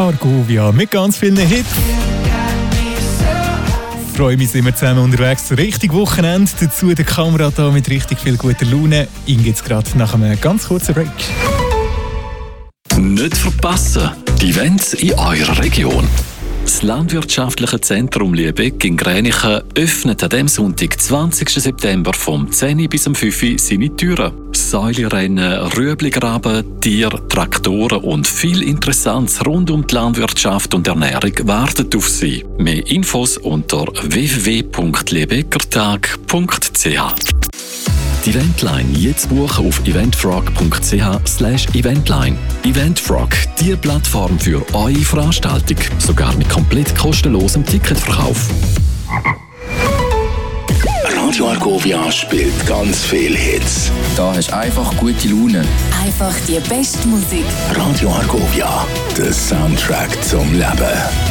Argovia mit ganz vielen Hits. Ich freue mich, sind wir zusammen unterwegs zu richtig Wochenende. Dazu der Kamera da mit richtig viel guter Laune. Ihnen gibt es gerade nach einem ganz kurzen Break. Nicht verpassen, die Events in eurer Region. Das Landwirtschaftliche Zentrum Liebeck in Gränichen öffnet an diesem Sonntag, 20. September, vom 10 bis 5 Uhr seine Türen. Säulerennen, Rüebligraben, Tiere, Traktoren und viel Interessantes rund um die Landwirtschaft und Ernährung wartet auf Sie. Mehr Infos unter www.liebeckertag.ch. Die Eventline jetzt buchen auf eventfrog.ch/eventline. Eventfrog, die Plattform für eure Veranstaltung, sogar mit komplett kostenlosem Ticketverkauf. Radio Argovia spielt ganz viel Hits. Da hast du einfach gute Laune. Einfach die beste Musik. Radio Argovia, der Soundtrack zum Leben.